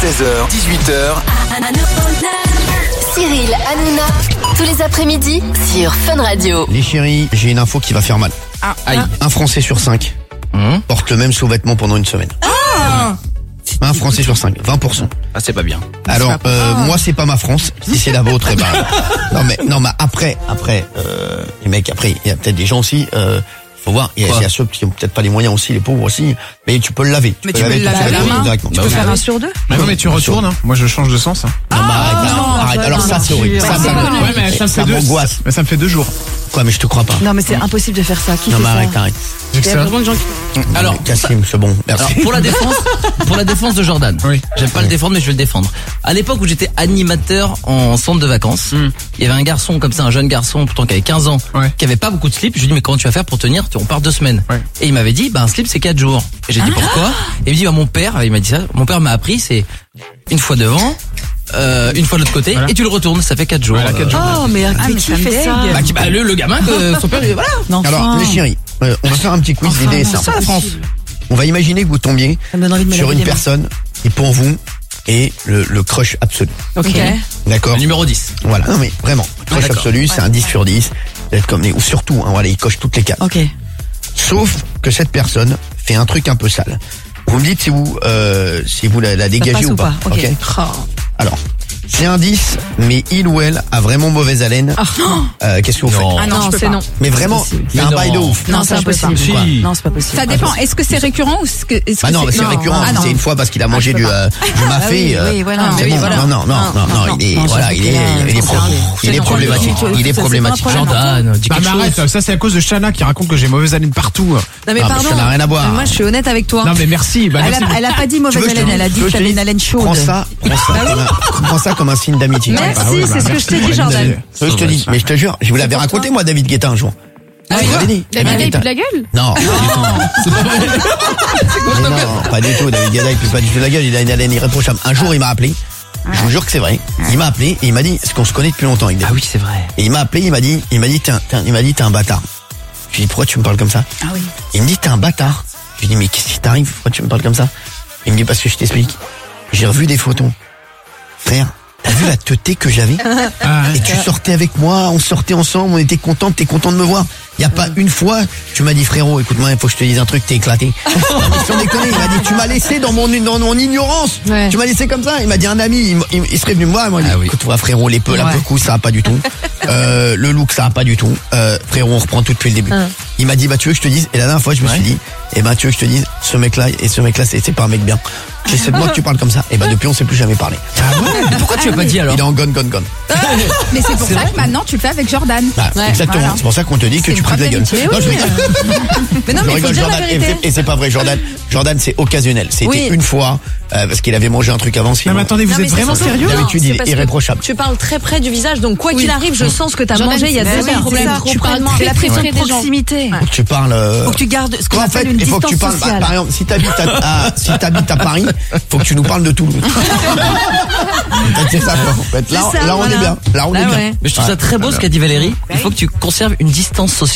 16h, 18h. Cyril, Hanouna, tous les après-midi sur Fun Radio. Les chéris, j'ai une info qui va faire mal. Aïe. Un Français sur 5 porte le même sous-vêtement pendant une semaine. Un Français sur 5, 20%. Ah, c'est pas bien. Alors, moi, c'est pas ma France. Si c'est la vôtre, non, mais après, les mecs, après, il y a peut-être des gens aussi, faut voir, il y a ceux qui ont peut-être pas les moyens aussi, les pauvres aussi, mais tu peux le laver. Mais tu peux le laver à la main. Directement. Tu peux faire un sur deux. Mais non, mais tu retournes, hein. Moi, je change de sens, hein. Non, mais arrête. Alors ça, c'est horrible. Ça m'angoisse. Mais ça me fait 2 jours. Quoi, mais je te crois pas. Non, mais c'est impossible de faire ça. Qui Non, fait mais ça? arrête. Il y a vraiment de gens qui... Alors, Cassim, c'est bon. Merci. Alors, pour la défense de Jordan. Oui. J'aime pas le défendre, mais je vais le défendre. À l'époque où j'étais animateur en centre de vacances, il y avait un garçon comme ça, un jeune garçon, pourtant qui avait 15 ans, qui avait pas beaucoup de slip. Je lui ai dit, mais comment tu vas faire pour tenir? On part 2 semaines. Ouais. Et il m'avait dit, un slip c'est 4 jours. Et j'ai dit, pourquoi? Et il me dit, mon père, il m'a dit ça, mon père m'a appris, c'est une fois devant, une fois de l'autre côté, et tu le retournes, ça fait 4 jours. Voilà, 4 jours. Oh, mais qui fait ça? Le gamin que son père, voilà. Non, Alors, les chéris, on va faire un petit quiz. L'idée est C'est ça simple. la France. On va imaginer que vous tombiez Ça me donne envie de me sur laver une les mains. personne qui pour vous est le crush absolu. Ok. D'accord? Le numéro 10. Voilà. Non mais vraiment, crush d'accord. absolu, c'est un 10 sur 10. D'être comme ou surtout, voilà, il coche toutes les cases. Ok. Sauf que cette personne fait un truc un peu sale. Vous me dites si vous la dégagez passe ou ou pas. pas. Ok. Alors, c'est un 10, mais il ou elle a vraiment mauvaise haleine. Qu'est-ce que vous faites? Ah non, c'est non. Mais vraiment, c'est un bail de ouf. Non, c'est impossible. Si. Non, c'est pas possible. Ça dépend. Est-ce que c'est récurrent ou est-ce que Bah non, mais c'est non. récurrent. Ah non. C'est une fois parce qu'il a mangé du mafé. Oui, voilà. C'est Oui, bon. voilà. Non, il est, Non, voilà, il est problématique. Il est problématique. Jordan, dis Bah, quelque mais chose. arrête, ça c'est à cause de Shana qui raconte que j'ai mauvaise haleine partout. Non, mais Ah, mais pardon. ça n'a rien à voir. Moi, je suis honnête avec toi. Non, mais merci. Bah, merci. Elle a pas dit mauvaise haleine, elle a dit que t'avais une haleine chaude. Prends ça comme un signe d'amitié. Merci, Ah oui, bah, c'est ce que je merci t'ai pour dit, la Jordan. idée. Je te dis, mais je te jure, je vous l'avais raconté moi, David Guetta un jour. Ah, Je vous l'avais dit. David Guetta, il pue de la gueule? Non, pas du tout. Mais non, pas du tout. David Guetta, il pue pas du tout la gueule. Il a une haleine irréprochable. Un jour, il m'a appelé. Je vous jure que c'est vrai. Il m'a appelé et il m'a dit, est-ce qu'on se connaît depuis longtemps avec David? Ah oui, c'est vrai. Et il m'a appelé, il m'a dit, t'es un bâtard. Je lui ai dit, pourquoi tu me parles comme ça? Ah oui. Il me dit, t'es un bâtard. Je lui ai dit, mais qu'est-ce qui t'arrive? Pourquoi tu me parles comme ça? Il me dit, parce que je t'explique. J'ai revu des photos. Frère, t'as vu la teuté que j'avais? Et tu sortais avec moi, on sortait ensemble, on était contents, t'es content de me voir. Il y a pas une fois, tu m'as dit, frérot, écoute-moi, il faut que je te dise un truc, t'es éclaté. Non, mais sans déconner, il m'a dit, tu m'as laissé dans mon ignorance. Ouais. Tu m'as laissé comme ça. Il m'a dit, un ami, il serait venu me voir, il m'a dit, écoute, toi, frérot, la peu ça va pas du tout. Le look, ça va pas du tout. Frérot, on reprend tout depuis le début. Il m'a dit, tu veux que je te dise? Et la dernière fois, je me suis dit, tu veux que je te dise, ce mec-là, c'est pas un mec bien. C'est de moi que tu parles comme ça. Et depuis, on s'est plus jamais parlé. Pourquoi tu l'as pas dit alors? Il est en gone. Mais c'est pour ça que maintenant tu le fais avec Jordan. Exactement. Voilà. C'est pour ça qu'on te dit que C'est tu une prends de la gueule. amitié, Non, je oui. rigole. Mais non, Je mais faut rigole, dire la Jordan. vérité. Et c'est pas vrai, Jordan. Jordan, c'est occasionnel. C'était Oui. une fois, parce qu'il avait mangé un truc avant. Non, Sinon, mais attendez, vous Non, mais êtes c'est vraiment surtout- sérieux? Non, d'habitude, c'est il est parce que irréprochable. Tu parles très près du visage, donc quoi qu'il arrive, je sens que t'as Jordan, mangé il y a c'est 2 ça, heures. le problème. C'est Tu parles c'est la très question près de des gens. proximité. Faut que tu parles. Faut que tu gardes ce qu'on En appelle fait, une il faut que distance tu parles. sociale. Par exemple, si t'habites à Paris, faut que tu nous parles de Toulouse. C'est ça, quoi. En fait, là, C'est ça, on est voilà. bien. Là, on est Là, bien. ouais. Mais je trouve ça très beau ce qu'a dit Valérie. Il faut que tu conserves une distance sociale.